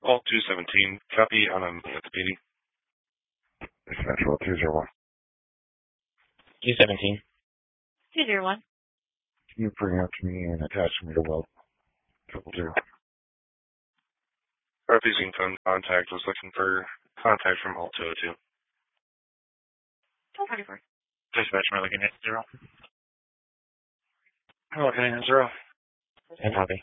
Call 217. Copy on at the PD. Dispatch roll 201. 217. 201. Can you bring up to me and attach me to well 000? Refusing phone contact was looking for contact from Alt 202. 1244. Dispatch, we're looking at 0. Okay, 0. And copy.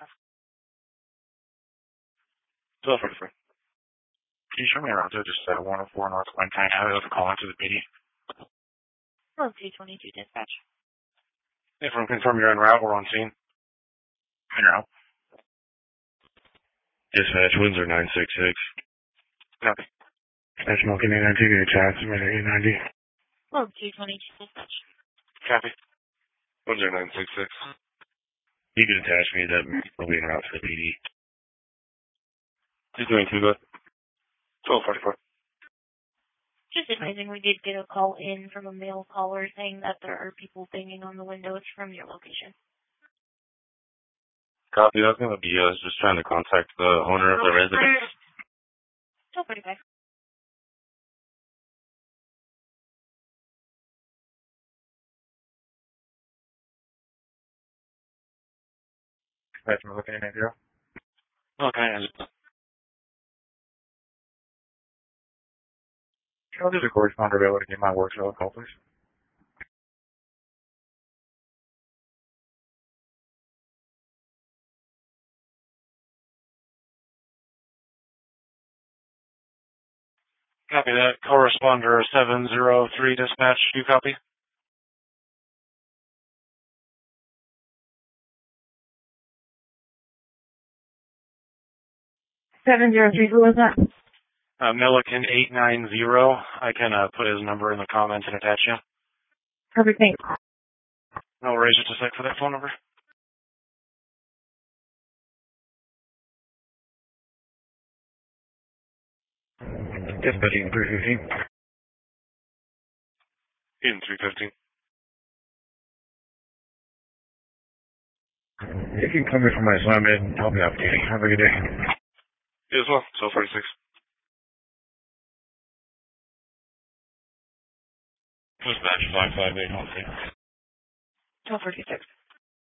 1244. Can you show me around to just 104 North Clementine Avenue with a call into the PD? Roll 222 dispatch. Everyone confirm you're en route. We're on scene. En route. Dispatch, Windsor 966. Copy. Dispatch, Milky 892, get a chat, submit 890. Roll 222 dispatch. Copy. Windsor 966. You can attach me that will be en route to the PD. 222, good. 1244. Just advising, we did get a call in from a male caller saying that there are people banging on the windows from your location. Copy. That's going to be us just trying to contact the owner of the residence. 1245. Dispatch, we're looking at 0. Okay. How does a corresponder be able to get my work cell call, please? Copy that. Corresponder 703 dispatch. You copy? Who was that? Milliken 890. I can put his number in the comments and attach you. Perfect, thanks. No worries. Just a sec for that phone number. Dispatch, Eden 315. Eden 315. You can come in from my assignment and help me out, Katie. Have a good day. You as well. So 46. Dispatch, 558 on scene. 1246.